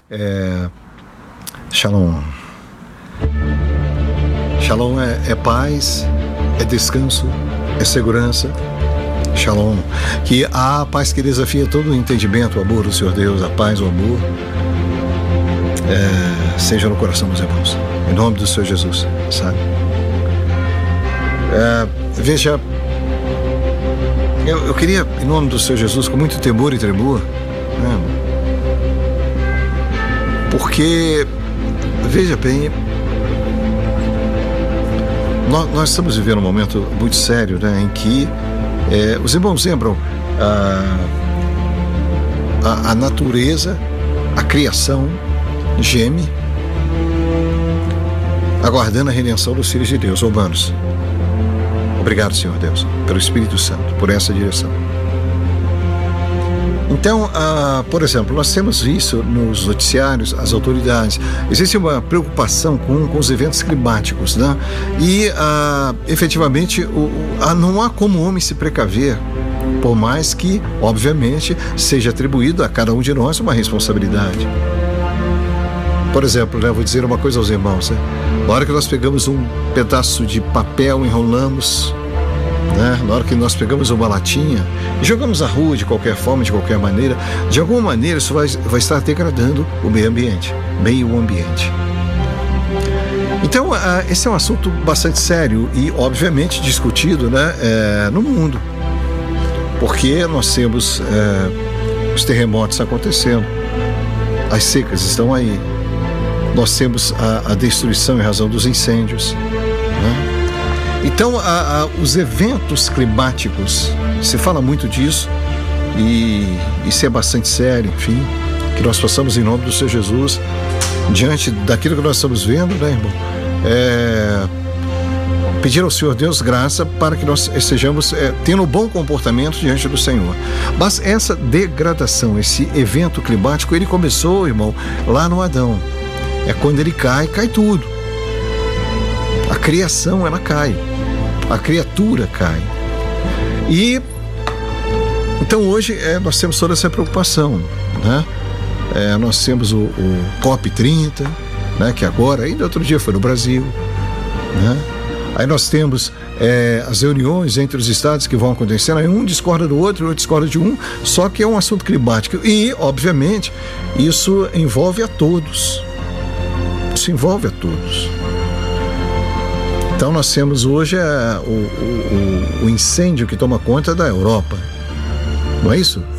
Shalom. Shalom é paz, é descanso, é segurança. Shalom. Que a paz que desafia todo o entendimento, o amor do Senhor Deus, a paz, o amor, seja no coração dos irmãos. Em nome do Senhor Jesus, sabe? Veja, eu queria, em nome do Senhor Jesus, com muito temor e tremor, né? Porque, veja bem, nós estamos vivendo um momento muito sério, né, em que os irmãos lembram a natureza, a criação geme, aguardando a redenção dos filhos de Deus, humanos. Obrigado, Senhor Deus, pelo Espírito Santo, por essa direção. Então, por exemplo, nós temos isso nos noticiários, as autoridades. Existe uma preocupação com os eventos climáticos, né? E, efetivamente, não há como o homem se precaver, por mais que, obviamente, seja atribuído a cada um de nós uma responsabilidade. Por exemplo, né, vou dizer uma coisa aos irmãos, né? Na hora que nós pegamos um pedaço de papel, enrolamos, né? Na hora que nós pegamos uma latinha e jogamos na rua de qualquer forma, de qualquer maneira, de alguma maneira isso vai estar degradando o meio ambiente. Então, esse é um assunto bastante sério e, obviamente, discutido, né, no mundo. Porque nós temos os terremotos acontecendo, as secas estão aí, nós temos a destruição em razão dos incêndios, né? Então, os eventos climáticos, se fala muito disso, e isso é bastante sério, enfim, que nós possamos, em nome do Senhor Jesus, diante daquilo que nós estamos vendo, né, irmão, pedir ao Senhor Deus graça para que nós estejamos tendo um bom comportamento diante do Senhor. Mas essa degradação, esse evento climático, ele começou, irmão, lá no Adão. É quando ele cai tudo. A criação, ela cai. A criatura cai. E então hoje nós temos toda essa preocupação, né? Nós temos o COP30, né? Que agora, ainda outro dia foi no Brasil, né? Aí nós temos as reuniões entre os estados que vão acontecendo, aí um discorda do outro, outro discorda de um, só que é um assunto climático e, obviamente, isso envolve a todos. Isso envolve a todos. Então nós temos hoje o incêndio que toma conta da Europa, não é isso?